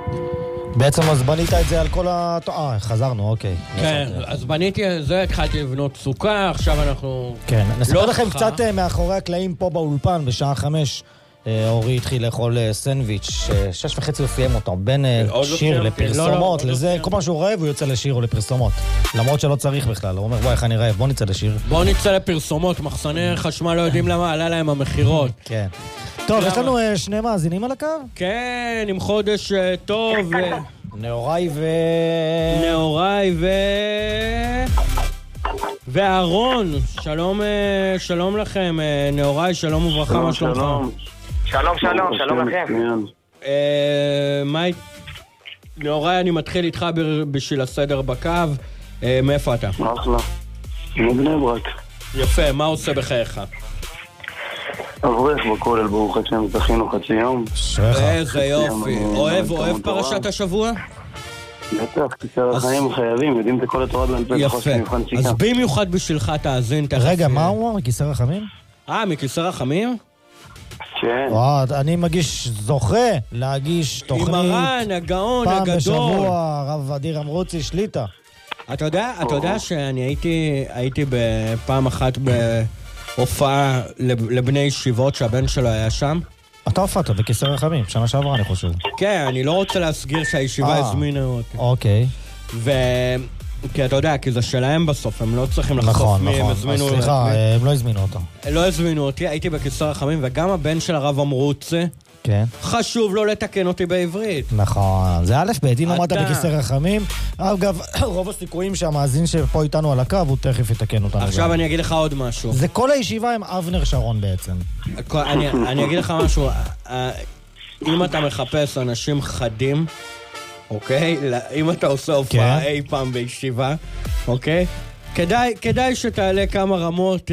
בעצם אז בנית את זה על כל חזרנו, אוקיי. כן, אז בניתי זה, התחלתי לבנות סוכה, עכשיו אנחנו... כן, נספר לכם קצת מאחורי הקלעים פה באולפן, בשעה 5, אורי התחיל לאכול סנדוויץ', 6:30 הוא סיים אותו, בין שיר לפרסומות, לזה, כל פעם שהוא רעב הוא יוצא לשיר או לפרסומות. למרות שלא צריך בכלל, הוא אומר, וואי, איך אני רעב, בוא נצא לשיר. בוא נצא לפרסומות, מחסני חשמל לא יודעים למה, עלה להם המחירות. כן. טוב, יש לנו שני מאזינים על הקו? כן, עם חודש טוב. נאוראי ואהרון, שלום לכם, נאוראי, שלום וברכה, מה שלומך? שלום לכם. נאוראי, אני מתחיל איתך בשביל הסדר בקו, מאיפה אתה? אחלה, מבני ברק. יפה, מה עושה בחייך? אברך בכולל, ברוך השם, תכינו חצי יום. איזה יופי. אוהב פרשת השבוע? בטח, כיסר החיים חייבים, יודעים את כל התורה בלנפל. יפה, אז במיוחד בשבילך תאזין. רגע, מה הוא אמר? מכיסר החמים? מכיסר החמים? כן. אני מגיש זוכה להגיש תוכנית. עם הרן, הגאון, הגדול. פעם בשבוע, הרב אדיר אמרוצי, שליטה. אתה יודע שאני הייתי בפעם אחת בהופעה לבני ישיבות שהבן שלו היה שם? אתה הופעת בכיסר החמים, שנה שעברה אני חושב. כן, אני לא רוצה להסגיר שהישיבה הזמינה אותי. אוקיי. כי אתה יודע, כי זה שלהם בסוף, הם לא צריכים לחשוף מי הם הזמינו. סליחה, הם לא הזמינו אותו. לא הזמינו אותי, הייתי בכיסר החמים, וגם הבן של הרב אמרוצי, כן. חשוב לו לתקן אותי בעברית. נכון, זה א' ב', אם למדת בכיסר החמים, אגב, רוב הסיכויים שהמאזין שפה איתנו על הקו, הוא תכף יתקן אותנו. עכשיו אני אגיד לך עוד משהו. זה כל הישיבה עם אבנר שרון בעצם. אני אגיד לך משהו, אם אתה מחפש אנשים חדים, אוקיי? אם אתה עושה הופעה אי פעם בישיבה, אוקיי? כדאי שתעלה כמה רמות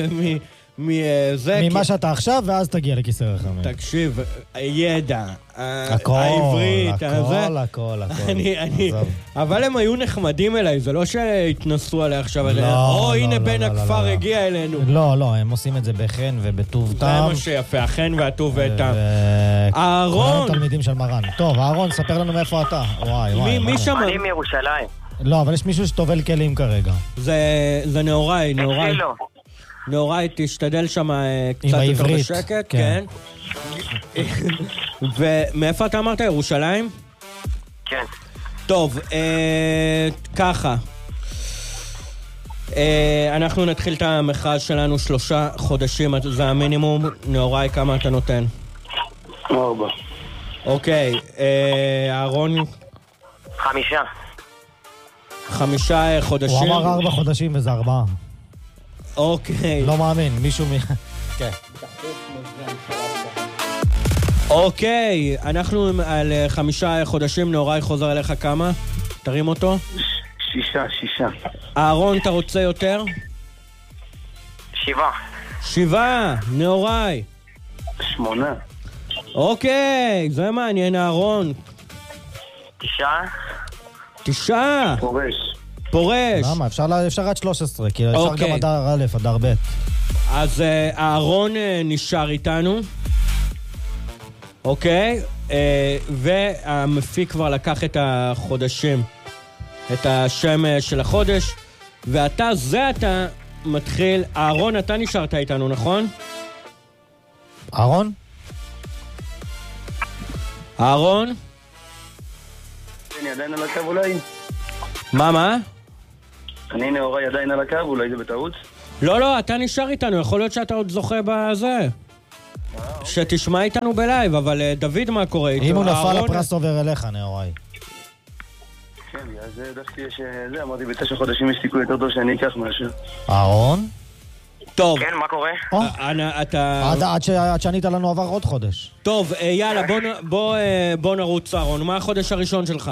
ממה שאתה עכשיו, ואז תגיע לכיסר החמים. תקשיב, הידע, העברית, הכל. אבל הם היו נחמדים אליי, זה לא שהתנסו עליי עכשיו. הנה בן הכפר הגיע אלינו. לא, הם עושים את זה בחן ובטוב טעם. זה מה שיפה, החן והטוב וטעם. אהרון! כולנו תלמידים של מרן. טוב, אהרון, ספר לנו מאיפה אתה. מי שם? אני מירושלים. לא, אבל יש מישהו שטובל כלים כרגע. זה נאוראי. נאוראי, תשתדל שם קצת יותר בשקט, כן. ומאיפה אתה אמרת? ירושלים? כן. טוב, ככה. אנחנו נתחיל את המכרז שלנו 3 חודשים, זה המינימום. נאוראי, כמה אתה נותן? 4. אוקיי, אהרון? 5. 5 חודשים? הוא אמר 4 חודשים וזה 4. אוקיי. לא מאמין, מישהו כן. אוקיי, אנחנו על 5 חודשים, נאוראי חוזר אליך כמה? תרים אותו. 6. אהרון, אתה רוצה יותר? 7. נאוראי. 8. אוקיי, זה מעניין, אהרון. 9. פורש. למה? אפשר עד 13, כי אפשר גם אדר א', אדר ב'. אז אהרון נשאר איתנו. אוקיי? והמפיק כבר לקח את החודשים, את השם של החודש, ואתה מתחיל. אהרון, אתה נשארת איתנו, נכון? אהרון? אני עדיין על הקו אולי? מה? אני נאוראי עדיין על הקו, אולי זה בטעות? לא, אתה נשאר איתנו, יכול להיות שאתה עוד זוכה בזה. שתשמע איתנו בלייב, אבל דוד, מה קורה איתו? אם הוא נפל, הפרס עובר אליך, נאוראי. כן, אז דווקא אמרתי, ב9 חודשים יש סיכוי יותר טוב שאני אקח משהו. אהרון? טוב. כן, מה קורה? עד שענית לנו עבר עוד חודש. טוב, יאללה, בוא נרוץ, אהרון. מה החודש הראשון שלך?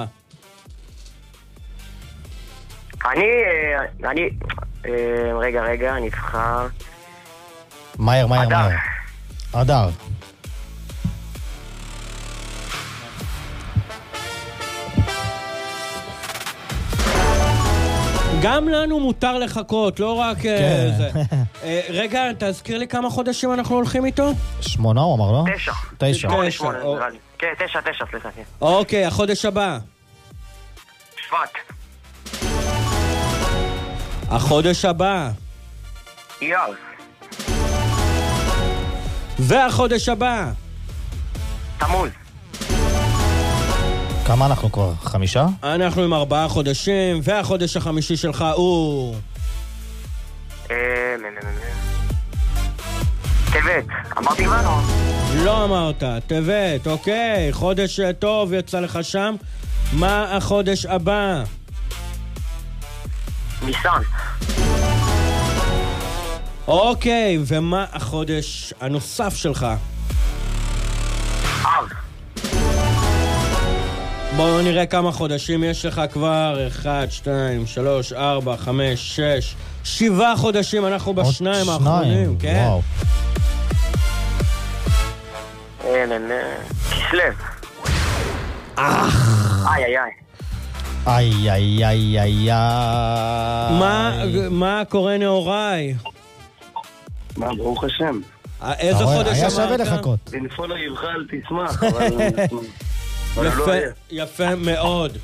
רגע, נבחר. מהר. אדר. גם לנו מותר לחכות, לא רק זה. רגע, תזכיר לי כמה חודשים אנחנו הולכים איתו? 8 הוא אמר, לא? 9. 9. כן, 9, סליחה, כן. אוקיי, החודש הבא. שבט. החודש הבא. אייר. והחודש הבא. תמוז. כמה אנחנו כבר? 5? אנחנו עם 4 חודשים, והחודש החמישי שלך הוא... טבת. אמרתי כבר או? לא אמרת, טבת, אוקיי, חודש טוב יצא לך שם. מה החודש הבא? ניסן. אוקיי, ומה החודש הנוסף שלך? אב. בואו נראה כמה חודשים יש לך כבר. 1, 2, 3, 4, 5, 6, 7 חודשים. אנחנו בשניים האחרונים, כן? וואו. כסלב. איי. מה קורה נאוריי? מה, ברוך השם. איזה חודש אמרת? היה שווה לחכות. בנפול אויבך אל תשמח, אבל לא היה. יפה מאוד.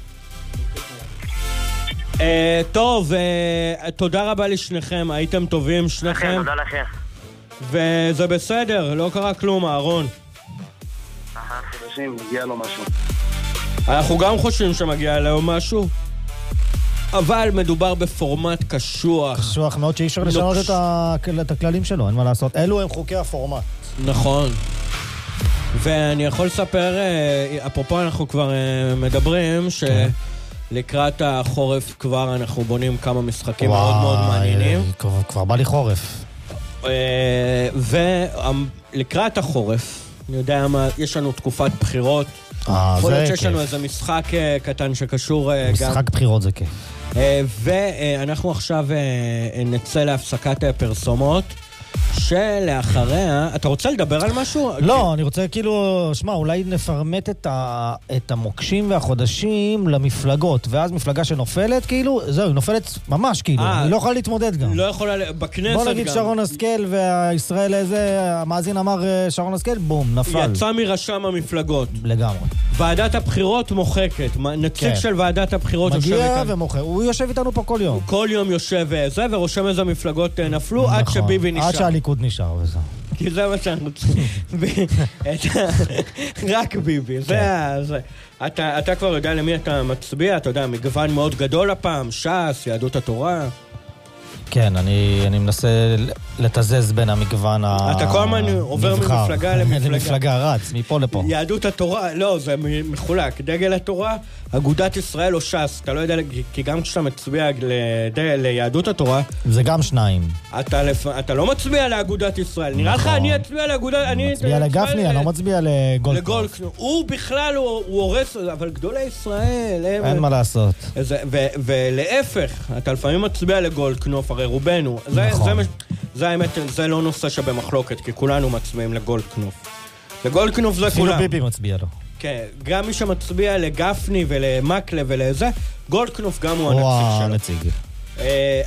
טוב, תודה רבה לשניכם, הייתם טובים שניכם. תודה לכם. וזה בסדר, לא קרה כלום, אהרון. חודשים, מגיע לו משהו. אנחנו גם חושבים שמגיע לו משהו, אבל מדובר בפורמט קשוח. קשוח מאוד שאי אפשר לשנות את הכללים שלו, אין מה לעשות. אלו הם חוקי הפורמט. נכון. ואני יכול לספר, אפרופו אנחנו כבר מדברים, שלקראת החורף כבר אנחנו בונים כמה משחקים מאוד מאוד מעניינים. כבר בא לי חורף. ולקראת החורף, אני יודע מה, יש לנו תקופת בחירות. יכול להיות שיש לנו איזה משחק קטן שקשור גם... משחק בחירות זה כיף. ואנחנו עכשיו נצא להפסקת פרסומות, שלאחריה... אתה רוצה לדבר על משהו? לא, אני רוצה כאילו... שמע, אולי נפרמט את המוקשים והחודשים למפלגות, ואז מפלגה שנופלת, כאילו, זהו, היא נופלת ממש, כאילו. היא לא יכולה להתמודד גם. לא יכולה... בכנסת גם. בוא נגיד שרון השכל והישראל איזה... המאזין אמר שרון השכל, בום, נפל. יצא מרשם המפלגות. לגמרי. ועדת הבחירות מוחקת. נציג של ועדת הבחירות יושב איתנו. מגיע ומוחק. הוא יושב איתנו פה כל יום. כל יום יושב זה, ורושם איזה מפלגות נפלו, עד שביבי נשאר. עד שהליכוד נשאר וזה. כי זה מה שאנחנו צריכים. רק ביבי. זה. אתה כבר יודע למי אתה מצביע, אתה יודע, מגוון מאוד גדול הפעם, ש"ס, יהדות התורה. כן, אני מנסה לתזז בין המגוון הנבחר. אתה כל הזמן עובר ממפלגה למפלגה. למפלגה, רץ, מפה לפה. יהדות התורה, לא, זה מחולק. דגל התורה, אגודת ישראל או ש"ס. אתה לא יודע, כי גם כשאתה מצביע ליהדות התורה... זה גם שניים. אתה לא מצביע לאגודת ישראל. נראה לך, אני אצביע לאגודת... אני מצביע לגפני, אני לא מצביע לגולדקנופ. הוא בכלל, הוא הורס, אבל גדולי ישראל... אין מה לעשות. ולהפך, אתה לפעמים מצביע לגולדקנופ, הרי רובנו. זה האמת, זה לא נושא שבמחלוקת, כי כולנו מצביעים לגולדקנופ. לגולדקנופ זה כולם. אפילו ביבי מצביע לו. כן, גם מי שמצביע לגפני ולמקלה ולזה, גולדקנופ גם הוא הנציג שלו.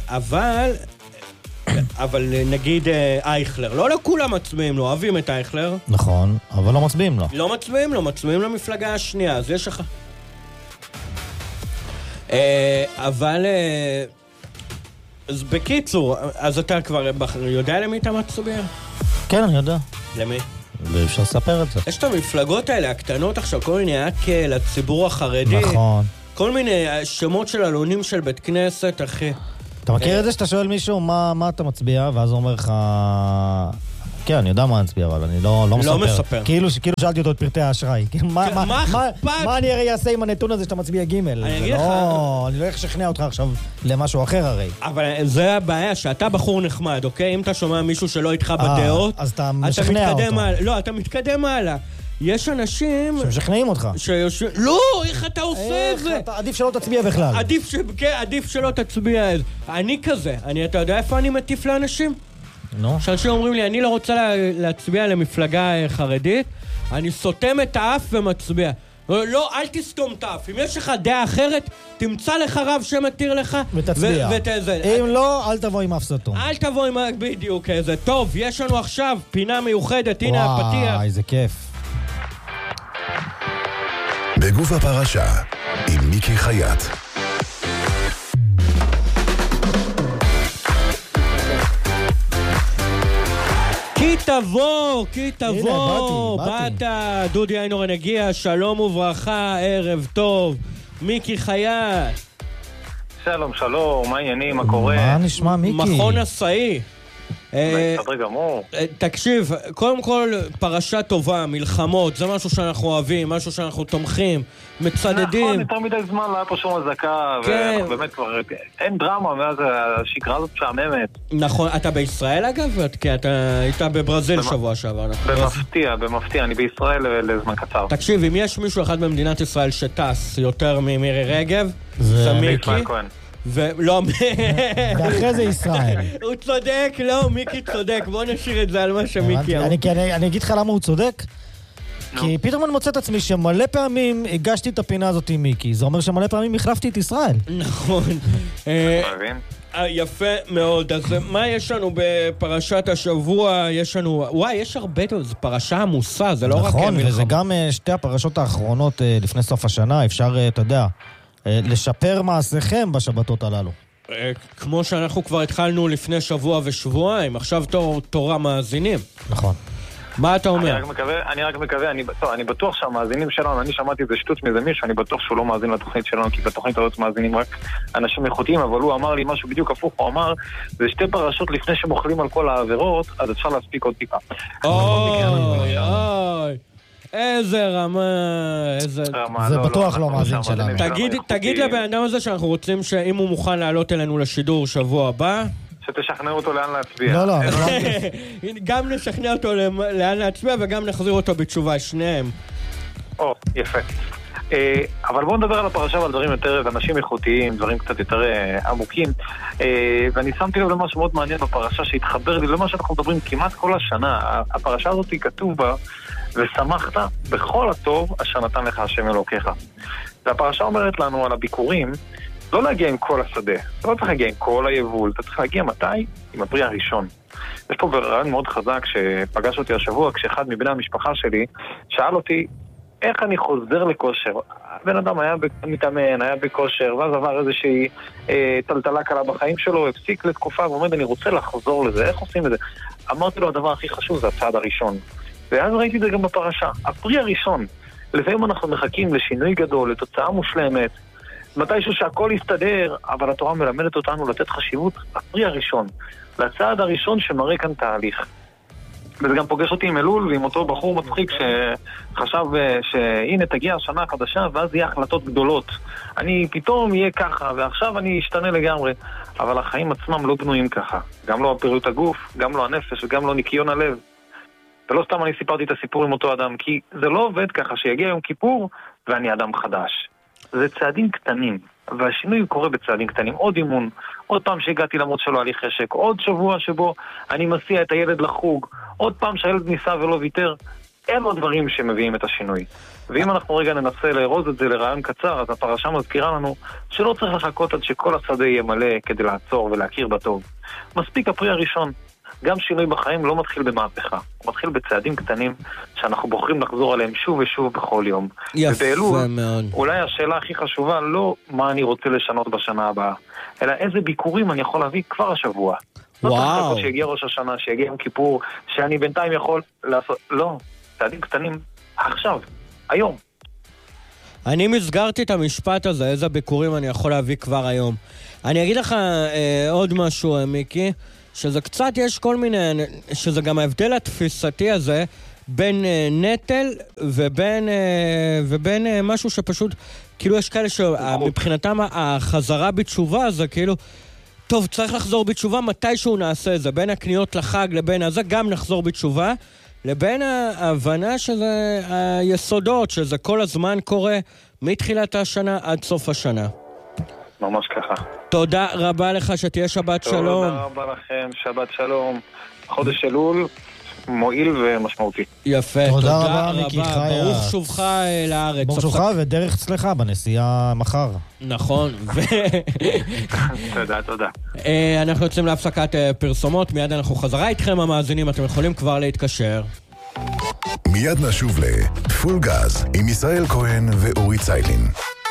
אבל נגיד אייכלר, לא לכולם מצביעים לו, אוהבים את אייכלר. נכון, אבל לא מצביעים לו. לא מצביעים לו, מצביעים למפלגה השנייה, אז יש לך... אבל... אז בקיצור, אז אתה כבר יודע למי אתה מצביע? כן, אני יודע. למי? ואפשר לספר את זה. יש את המפלגות האלה, הקטנות עכשיו, כל מיני אקל, הציבור החרדי. נכון. כל מיני שמות של אלונים של בית כנסת, אחי. אתה מכיר את זה שאתה שואל מישהו מה אתה מצביע, ואז הוא אומר לך... כן, אני יודע מה אני מצביע, אבל אני לא מספר. כאילו שאלתי אותו את פרטי האשראי. מה אני הרי אעשה עם הנתון הזה שאתה מצביע ג'? אני אגיד לך... אני לא אשכנע אותך עכשיו למשהו אחר הרי. אבל זה הבעיה, שאתה בחור נחמד, אוקיי? אם אתה שומע מישהו שלא איתך בדעות... אז אתה משכנע אותו. לא, אתה מתקדם הלאה. יש אנשים... שמשכנעים אותך. לא, איך אתה עושה את זה? עדיף שלא תצביע בכלל. עדיף שלא תצביע. אני כזה. אתה יודע איפה אני מטיף לאנשים? שאנשים אומרים לי, אני לא רוצה להצביע למפלגה חרדית, אני סותם את האף ומצביע. לא, אל תסתום את האף. אם יש לך דעה אחרת, תמצא לך רב שמתיר לך ותצביע. אם לא, אל תבוא עם אף סתום. אל תבוא עם בדיוק איזה. טוב, יש לנו עכשיו פינה מיוחדת, הנה הפתיח. וואי, איזה כיף. בגוף הפרשה, עם מיקי חייט. כי תבוא, באת, דודי איינורן הגיע, שלום וברכה, ערב טוב, מיקי חייט. שלום, מה העניינים, מה קורה? מה נשמע מיקי? מכון עשאי. בסדר גמור. תקשיב, קודם כל פרשה טובה, מלחמות, זה משהו שאנחנו אוהבים, משהו שאנחנו תומכים, מצדדים. נכון, יותר מדי זמן לא היה פה שום הזקה, ואנחנו באמת כבר, אין דרמה מאז השקרה הזאת שעממת. נכון, אתה בישראל אגב? כי אתה היית בברזיל שבוע שעבר. במפתיע, אני בישראל לזמן קצר. תקשיב, אם יש מישהו אחד במדינת ישראל שטס יותר ממירי רגב, זה מיקי. ולא, ואחרי זה ישראל. הוא צודק, לא, מיקי צודק, בוא נשאיר את זה על מה שמיקי אמר. אני אגיד לך למה הוא צודק, כי פתאום אני מוצא את עצמי שמלא פעמים הגשתי את הפינה הזאת עם מיקי, זה אומר שמלא פעמים החלפתי את ישראל. נכון. יפה מאוד, אז מה יש לנו בפרשת השבוע? יש לנו, וואי, יש הרבה טוב, זו פרשה עמוסה, זה לא רק... נכון, וזה גם שתי הפרשות האחרונות לפני סוף השנה, אפשר, אתה יודע, לשפר מעשיכם בשבתות הללו. כמו שאנחנו כבר התחלנו לפני שבוע ושבועיים, עכשיו תורה מאזינים. נכון. מה אתה אומר? אני רק מקווה, אני בטוח שהמאזינים שלנו, אני שמעתי את זה שטות מזה מישהו, אני בטוח שהוא לא מאזין לתוכנית שלנו, כי בתוכנית הזאת מאזינים רק אנשים איכותיים, אבל הוא אמר לי משהו בדיוק הפוך, הוא אמר, זה שתי פרשות לפני שמוכלים על כל העבירות, אז אפשר להספיק עוד טיפה. אוי, איזה רמה, איזה... זה בטוח לא מאזין שלנו. תגיד לבן אדם הזה שאנחנו רוצים שאם הוא מוכן לעלות אלינו לשידור שבוע הבא... שתשכנע אותו לאן להצביע. לא. גם נשכנע אותו לאן להצביע וגם נחזיר אותו בתשובה, שניהם. יפה. אבל בואו נדבר על הפרשה ועל דברים יותר, אנשים איכותיים, דברים קצת יותר עמוקים. ואני שמתי לב למשהו מאוד מעניין בפרשה שהתחבר לי למה שאנחנו מדברים כמעט כל השנה. הפרשה הזאת כתוב בה, ושמחת בכל הטוב אשר נתן לך השם אלוקיך. והפרשה אומרת לנו על הביקורים, לא להגיע עם כל השדה, אתה לא צריך להגיע עם כל היבול, אתה צריך להגיע מתי? עם הפרי הראשון. יש פה רעיון מאוד חזק שפגש אותי השבוע, כשאחד מבני המשפחה שלי שאל אותי, איך אני חוזר לכושר? הבן אדם היה מתאמן, היה בכושר, ואז עבר איזושהי טלטלה קלה בחיים שלו, הפסיק לתקופה, ואומר, אני רוצה לחזור לזה, איך עושים את זה? אמרתי לו, הדבר הכי חשוב זה הצעד הראשון. ואז ראיתי את זה גם בפרשה. הפרי הראשון, לפעמים אנחנו מחכים לשינוי גדול, לתוצאה מושלמת, מתישהו שהכל יסתדר, אבל התורה מלמדת אותנו לתת חשיבות לפרי הראשון, לצעד הראשון שמראה כאן תהליך. וזה גם פוגש אותי עם אלול ועם אותו בחור מצחיק שחשב שהנה תגיע השנה החדשה ואז יהיה החלטות גדולות. אני פתאום יהיה ככה ועכשיו אני אשתנה לגמרי. אבל החיים עצמם לא בנויים ככה. גם לא הפריות הגוף, גם לא הנפש וגם לא ניקיון הלב. ולא סתם אני סיפרתי את הסיפור עם אותו אדם, כי זה לא עובד ככה שיגיע יום כיפור ואני אדם חדש. זה צעדים קטנים, והשינוי קורה בצעדים קטנים. עוד אימון, עוד פעם שהגעתי למרות שלא היה לי חשק, עוד שבוע שבו אני מסיע את הילד לחוג, עוד פעם שהילד ניסה ולא ויתר. אלו הדברים שמביאים את השינוי. ואם אנחנו רגע ננסה להרוז את זה לרעיון קצר, אז הפרשה מזכירה לנו שלא צריך לחכות עד שכל השדה יהיה מלא כדי לעצור ולהכיר בטוב. מספיק הפרי הראשון. גם שינוי בחיים לא מתחיל במהפכה, הוא מתחיל בצעדים קטנים שאנחנו בוחרים לחזור עליהם שוב ושוב בכל יום. ובאלול, אולי השאלה הכי חשובה לא מה אני רוצה לשנות בשנה הבאה, אלא איזה ביקורים אני יכול להביא כבר השבוע. לא צריך לחכות שיגיע ראש השנה, שיגיע יום כיפור, שאני בינתיים יכול לעשות, לא, צעדים קטנים עכשיו, היום. אני מסגרתי את המשפט הזה, איזה ביקורים אני יכול להביא כבר היום. אני אגיד לך עוד משהו, מיקי, שזה קצת יש כל מיני, שזה גם ההבדל התפיסתי הזה בין נטל ובין משהו שפשוט, כאילו יש כאלה שמבחינתם החזרה בתשובה זה כאילו, טוב, צריך לחזור בתשובה מתישהו נעשה את זה, בין הקניות לחג לבין הזה גם נחזור בתשובה, לבין ההבנה שזה היסודות, שזה כל הזמן קורה מתחילת השנה עד סוף השנה. ממש ככה. תודה רבה לך, שתהיה שבת שלום. תודה רבה לכם, שבת שלום. חודש אלול מועיל ומשמעותי. יפה, תודה רבה מיקי חייט. ברוך שובך לארץ. ברוך שובך ודרך צלחה בנסיעה מחר. נכון. תודה. אנחנו יוצאים להפסקת פרסומות, מיד אנחנו חזרה איתכם המאזינים, אתם יכולים כבר להתקשר. מיד נשוב לפול גז עם ישראל כהן ואורי צייטלין.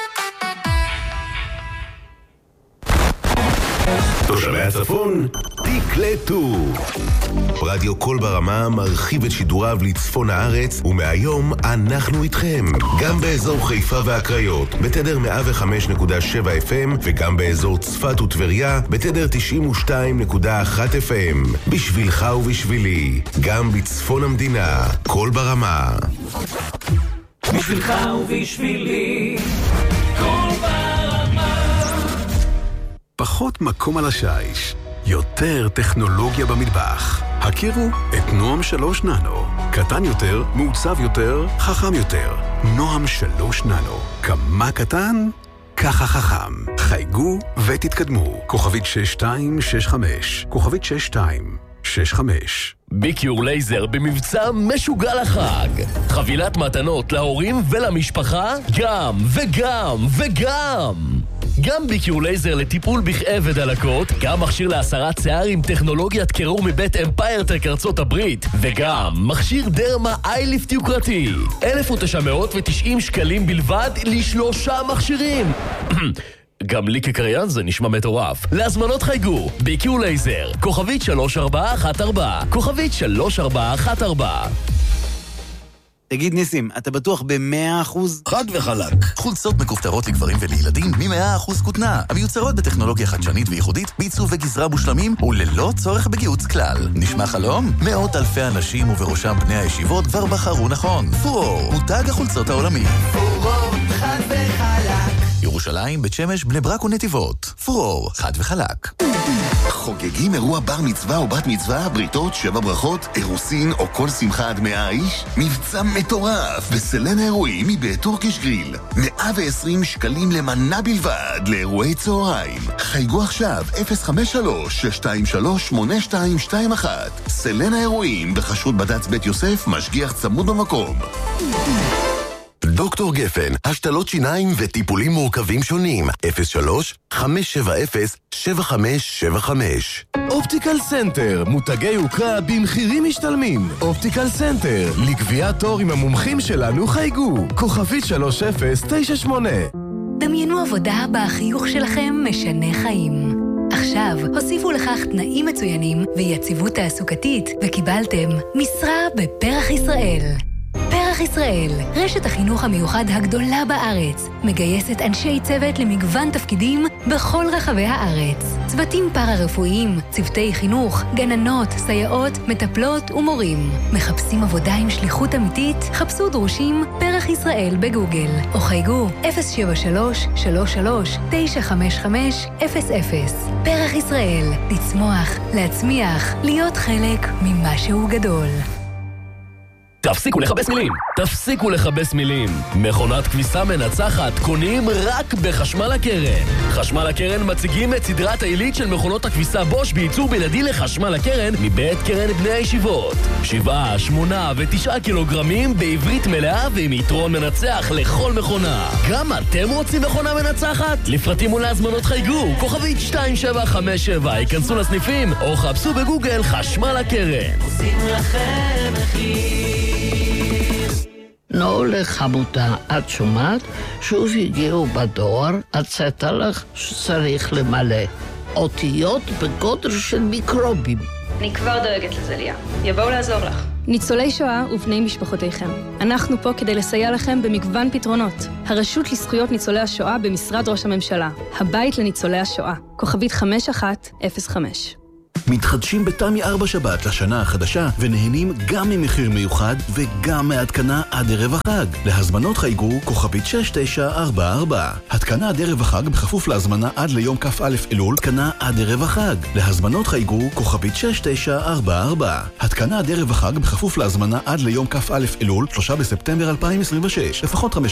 תושבי הצפון, תקלטו. רדיו קול ברמה מרחיב את שידוריו לצפון הארץ, ומהיום אנחנו איתכם. גם באזור חיפה והקריות, בתדר 105.7 FM, וגם באזור צפת וטבריה, בתדר 92.1 FM. בשבילך ובשבילי, גם בצפון המדינה, קול ברמה. בשבילך ובשבילי, קול ברמה. פחות מקום על השיש, יותר טכנולוגיה במטבח. הכירו את נועם 3 ננו. קטן יותר, מעוצב יותר, חכם יותר. נועם 3 ננו. כמה קטן? ככה חכם. חייגו ותתקדמו. כוכבית 6265. כוכבית 6265. ביקיור לייזר במבצע משוגע לחג. חבילת מתנות להורים ולמשפחה, גם וגם וגם. גם ביקיור לייזר לטיפול בכאב ודלקות, גם מכשיר להסרת שיער עם טכנולוגיית קירור מבית אמפיירטק ארצות הברית, וגם מכשיר דרמה אייליפט יוקרתי. 1,990 שקלים בלבד ל3 מכשירים. גם לי כקריין זה נשמע מטורף. להזמנות חייגו, ביקיור לייזר, כוכבית 3414, כוכבית 3414. תגיד ניסים, אתה בטוח ב100%? חד וחלק. חולצות מכופתרות לגברים ולילדים מ100% כותנה, המיוצרות בטכנולוגיה חדשנית וייחודית, בעיצוב וגזרה מושלמים וללא צורך בגיוץ כלל. נשמע חלום? מאות אלפי אנשים ובראשם בני הישיבות כבר בחרו נכון. פורור, מותג החולצות העולמי. פורור, חד וחלק. ירושלים, בית שמש, בני ברק ונתיבות. פורור, חד וחלק. חוגגים אירוע בר מצווה או בת מצווה, בריתות, 7 ברכות, אירוסין או כל שמחה עד 100 איש? מבצע מטורף בסלן האירועים מבית טורקיש גריל. 120 שקלים למנה בלבד לאירועי צהריים. חייגו עכשיו 053-623-8221. סלן האירועים בחשרות בד"ץ בית יוסף, משגיח צמוד במקום. דוקטור גפן, השתלות שיניים וטיפולים מורכבים שונים. 03-570-7575. אופטיקל סנטר, מותגי יוקרה במחירים משתלמים. אופטיקל סנטר, לקביעת תור עם המומחים שלנו חייגו. כוכבית 3098. דמיינו עבודה בה החיוך שלכם משנה חיים. עכשיו הוסיפו לכך תנאים מצוינים ויציבות תעסוקתית, וקיבלתם משרה בפרח ישראל. פרח ישראל, רשת החינוך המיוחד הגדולה בארץ, מגייסת אנשי צוות למגוון תפקידים בכל רחבי הארץ. צוותים פארה-רפואיים, צוותי חינוך, גננות, סייעות, מטפלות ומורים. מחפשים עבודה עם שליחות אמיתית? חפשו דרושים פרח ישראל בגוגל, או חייגו 073-33-955-00. פרח ישראל, לצמוח, להצמיח, להיות חלק ממשהו גדול. תפסיקו לחבש מילים! תפסיקו לחבש מילים! מכונת כביסה מנצחת קונים רק בחשמל הקרן. חשמל הקרן מציגים את סדרת העילית של מכונות הכביסה בוש בייצור בלעדי לחשמל הקרן מבית קרן בני הישיבות. 7, 8 ו9 קילוגרמים בעברית מלאה ועם יתרון מנצח לכל מכונה. גם אתם רוצים מכונה מנצחת? לפרטים ולהזמנות חייגו, כוכבית 2757, ייכנסו לסניפים או חפשו בגוגל חשמל הקרן. עושים לכם מחיר. נו לחמותה, את שומעת? שוב הגיעו בדואר, הצאת לך שצריך למלא. אותיות בגודל של מיקרובים. אני כבר דואגת לזה, ליה. יבואו לעזור לך. ניצולי שואה ובני משפחותיכם. אנחנו פה כדי לסייע לכם במגוון פתרונות. הרשות לזכויות ניצולי השואה במשרד ראש הממשלה. הבית לניצולי השואה. כוכבית 5105. מתחדשים בתמי 4 שבת לשנה החדשה ונהנים גם ממחיר מיוחד וגם מהתקנה עד ערב החג. להזמנות חייגו כוכבית 6944. התקנה עד ערב החג בכפוף להזמנה עד ליום כ"א אלול, התקנה עד ערב החג. להזמנות חייגו כוכבית 6944. התקנה עד ערב החג בכפוף להזמנה עד ליום כ"א אלול, 3 בספטמבר 2026. לפחות 5